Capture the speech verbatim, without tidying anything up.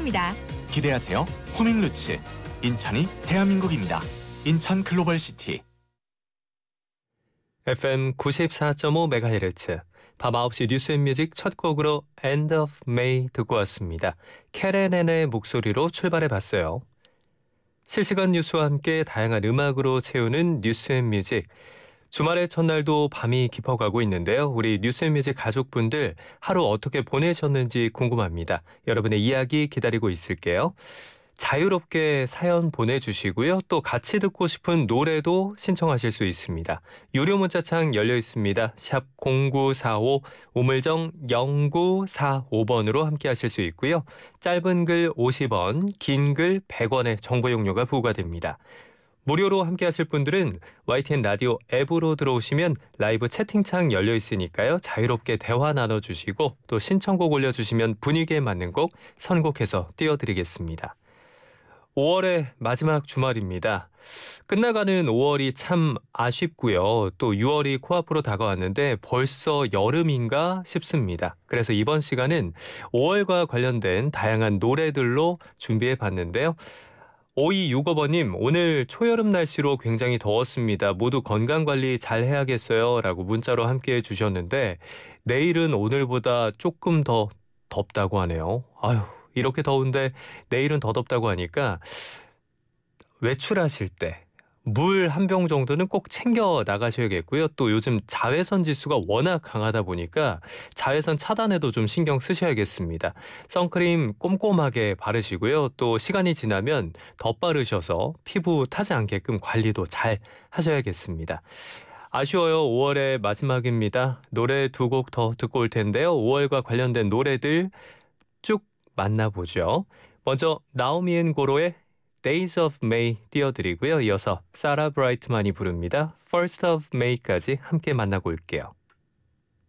함께합니다. 기대하세요. 호밍루츠. 인천이 대한민국입니다. 인천 글로벌시티. 에프엠 구십사 점 오 메가헤르츠. 밤 아홉 시 뉴스앤뮤직 첫 곡으로 End of May 듣고 왔습니다. 캐렌앤의 목소리로 출발해봤어요. 실시간 뉴스와 함께 다양한 음악으로 채우는 뉴스앤뮤직. 주말의 첫날도 밤이 깊어가고 있는데요. 우리 뉴스앤뮤직 가족분들 하루 어떻게 보내셨는지 궁금합니다. 여러분의 이야기 기다리고 있을게요. 자유롭게 사연 보내주시고요. 또 같이 듣고 싶은 노래도 신청하실 수 있습니다. 유료 문자창 열려 있습니다. 샵 공구사오, 우물정 영구사오 번으로 함께 하실 수 있고요. 짧은 글 오십 원, 긴 글 백 원의 정보 용료가 부과됩니다. 무료로 함께 하실 분들은 와이티엔 라디오 앱으로 들어오시면 라이브 채팅창 열려 있으니까요. 자유롭게 대화 나눠주시고 또 신청곡 올려주시면 분위기에 맞는 곡 선곡해서 띄워드리겠습니다. 오월의 마지막 주말입니다. 끝나가는 오월이 참 아쉽고요. 또 유월이 코앞으로 다가왔는데 벌써 여름인가 싶습니다. 그래서 이번 시간은 오월과 관련된 다양한 노래들로 준비해 봤는데요. 오이육오 번님, 오늘 초여름 날씨로 굉장히 더웠습니다. 모두 건강관리 잘 해야겠어요. 라고 문자로 함께해 주셨는데 내일은 오늘보다 조금 더 덥다고 하네요. 아유. 이렇게 더운데 내일은 더 덥다고 하니까 외출하실 때 물 한 병 정도는 꼭 챙겨 나가셔야겠고요. 또 요즘 자외선 지수가 워낙 강하다 보니까 자외선 차단에도 좀 신경 쓰셔야겠습니다. 선크림 꼼꼼하게 바르시고요. 또 시간이 지나면 덧바르셔서 피부 타지 않게끔 관리도 잘 하셔야겠습니다. 아쉬워요. 오월의 마지막입니다. 노래 두 곡 더 듣고 올 텐데요. 오월과 관련된 노래들 쭉 만나보죠. 먼저 나오미 앤 고로의 Days of May 띄워드리고요. 이어서 사라 브라이트만이 부릅니다. First of May까지 함께 만나고 올게요.